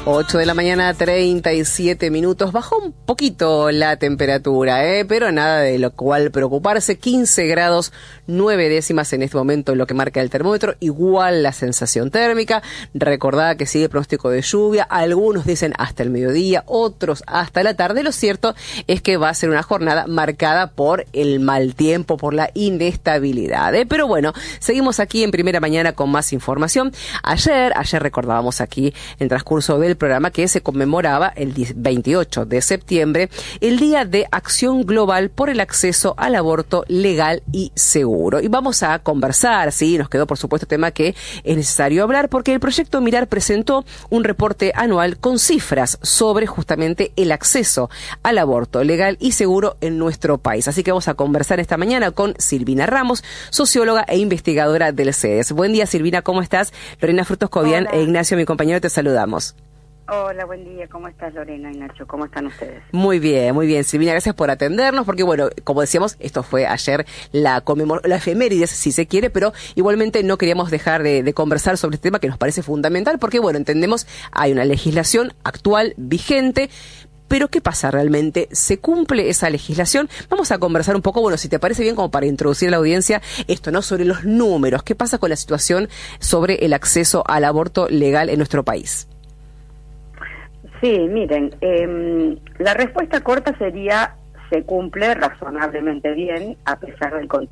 8 de la mañana, 37 minutos. Bajó un poquito la temperatura, pero nada de lo cual preocuparse. 15 grados 9 décimas en este momento en lo que marca el termómetro. Igual la sensación térmica. Recordad que sigue el pronóstico de lluvia. Algunos dicen hasta el mediodía, otros hasta la tarde. Lo cierto es que va a ser una jornada marcada por el mal tiempo, por la inestabilidad. Pero bueno, seguimos aquí en Primera Mañana con más información. Ayer recordábamos aquí en el transcurso del programa que se conmemoraba el 28 de septiembre el Día de Acción Global por el Acceso al Aborto Legal y Seguro. Y vamos a conversar, sí, nos quedó por supuesto tema que es necesario hablar porque el proyecto Mirar presentó un reporte anual con cifras sobre justamente el acceso al aborto legal y seguro en nuestro país. Así que vamos a conversar esta mañana con Silvina Ramos, socióloga e investigadora del CEDES. Buen día, Silvina, ¿cómo estás? Lorena Frutos Cobian e Ignacio, mi compañero, te saludamos. Hola, buen día. ¿Cómo estás, Lorena y Nacho? ¿Cómo están ustedes? Muy bien, Silvina, gracias por atendernos, porque bueno, como decíamos, esto fue ayer la efemérides, si se quiere, pero igualmente no queríamos dejar de conversar sobre este tema que nos parece fundamental, porque bueno, entendemos, hay una legislación actual, vigente. Pero ¿qué pasa realmente? ¿Se cumple esa legislación? Vamos a conversar un poco, bueno, si te parece bien, como para introducir a la audiencia esto, ¿no? Sobre los números. ¿Qué pasa con la situación sobre el acceso al aborto legal en nuestro país? Sí, miren, la respuesta corta sería: se cumple razonablemente bien, a pesar del contexto